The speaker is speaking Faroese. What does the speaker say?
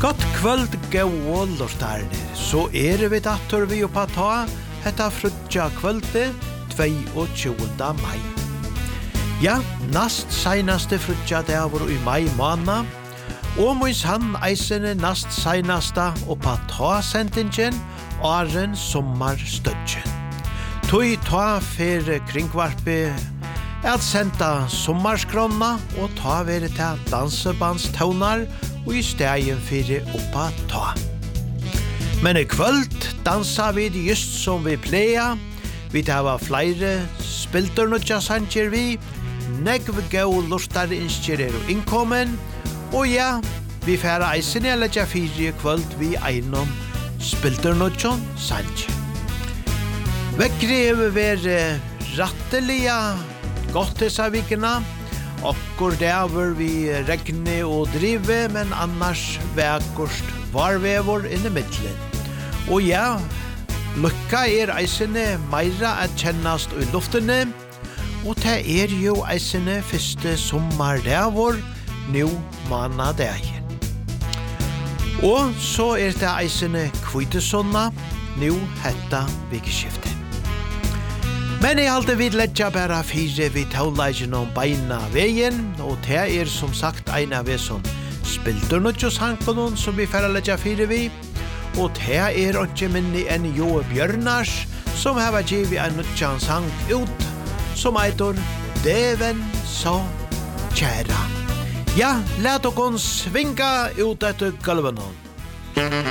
Gott kvöld, gå og lortarnir. Så vi dator vi oppa ta hetta frutja kvöldi 22. mai. Ja, nast seinaste frutja det var i mai måned, og mons han eisene nast seinasta oppa ta sendingen åren sommarstøtjen. Tøy ta fer kringvarpi at senda sommarskrona og ta vere til dansebandstaunar og i stegen fyrir oppa ta. Men i kvöld dansa vi just som vi pleia. Vi tar flere spilternutja sanger vi, negv gau lortar innskjer og innkommen, og ja, vi færa eisen i leggja fyrir kvöld vi einom spilternutja sanger. Vekkri ver rattelia godt dessa vikina, okkur dæver vi regne og drive, men annars vekkurst varvevor inni middelen. Og ja, lukka eisene meira at kjennast i luftene, og det jo eisene første sommardævor nu manadægen. Og så det eisene kvitesonna nu hetta vikeskiftet. Men I alltid vil letja bæra fire vi taulagen om beina veien, og det som sagt eina ved som spilternutjos hankonon som vi færa letja fire vi, og det ikke minni enn Jo Bjørnars som hava givet en nutjan sang ut som eitor Deven så kjæra. Ja, let okon svinga ut etter galvenon.